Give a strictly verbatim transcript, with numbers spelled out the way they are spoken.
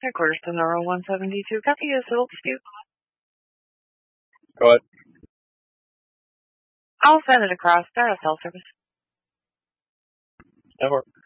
Headquarters to Noro one seventy-two. Copy a civil dispute. Go ahead. I'll send it across. Start a cell service. Network.